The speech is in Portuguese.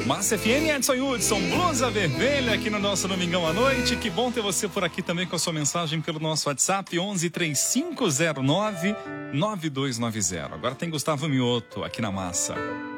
Massa FM, Edson Hudson, blusa vermelha aqui no nosso Domingão à noite. Que bom ter você por aqui também com a sua mensagem pelo nosso WhatsApp 11 3509 9290. Agora tem Gustavo Mioto aqui na Massa.